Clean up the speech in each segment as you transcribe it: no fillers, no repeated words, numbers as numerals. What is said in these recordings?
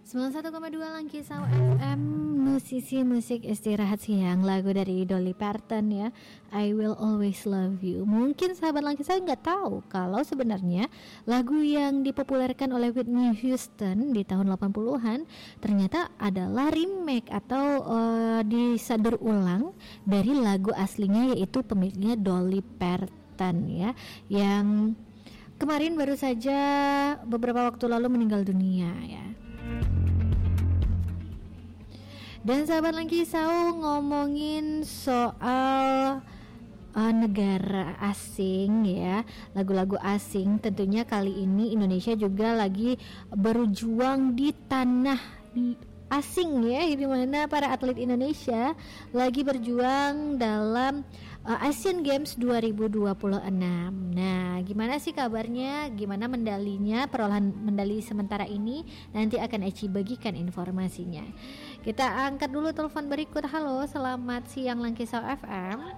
91,2 Langkisau FM, musisi musik istirahat siang, lagu dari Dolly Parton ya, I Will Always Love You. Mungkin sahabat Langkisau nggak tahu kalau sebenarnya lagu yang dipopulerkan oleh Whitney Houston di tahun 80-an ternyata adalah remake atau disadur ulang dari lagu aslinya, yaitu pemiliknya Dolly Parton ya, yang kemarin baru saja beberapa waktu lalu meninggal dunia ya. Dan sahabat Langkisau, ngomongin soal negara asing ya, lagu-lagu asing, tentunya kali ini Indonesia juga lagi berjuang di tanah asing ya, di mana para atlet Indonesia lagi berjuang dalam Asian Games 2026. Nah, gimana sih kabarnya? Gimana medalinya? Perolehan medali sementara ini nanti akan Eci bagikan informasinya. Kita angkat dulu telepon berikut. Halo, selamat siang Langkisau FM.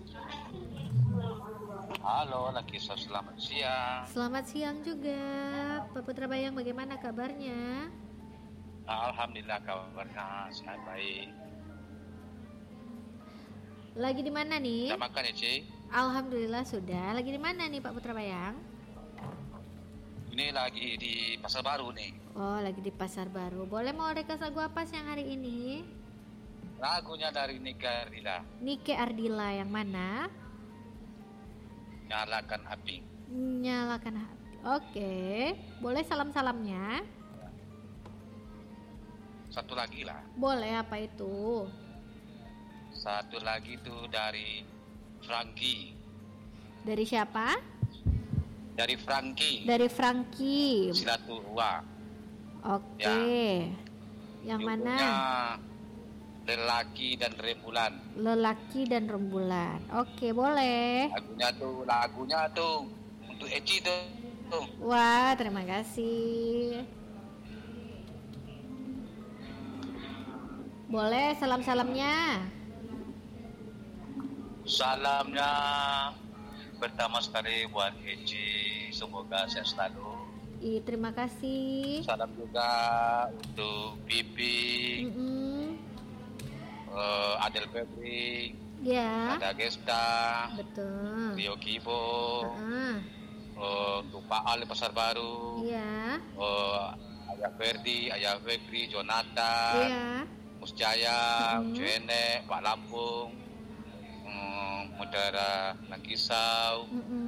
Halo Langkisau, selamat siang. Selamat siang juga Pak Putra Bayang, bagaimana kabarnya? Alhamdulillah kabarnya sehat baik. Lagi di mana nih? Sudah makan ya, Ci? Alhamdulillah sudah. Lagi di mana nih Pak Putra Bayang? Ini lagi di Pasar Baru nih. Oh, lagi di Pasar Baru. Boleh mau request lagu apa siang hari ini? Lagunya dari Nike Ardila. Nike Ardila yang mana? Nyalakan api. Nyalakan hati. Oke. Boleh salam-salamnya? Satu lagi lah. Boleh, apa itu? Satu lagi tuh dari Frankie. Dari siapa? Dari Frankie. Dari Frankie. Silaturwa. Oke. Yang mana? Lelaki dan Rembulan. Lelaki dan Rembulan. Oke, boleh. Lagunya tuh untuk Eci tuh. Wah, terima kasih. Boleh salam-salamnya. Salamnya pertama sekali buat Eci, semoga sehat selalu. Terima kasih. Salam juga untuk Bibi, Adel Febri, Ya. ada Gesta, Betul. Rio Kibo, untuk Pak Ali Pasar Baru, Iya. Ayah Ferdi, Ayah Febri, Jonathan, Iya. Musjaya, Jene, Pak Lampung, Mudara Langkisau,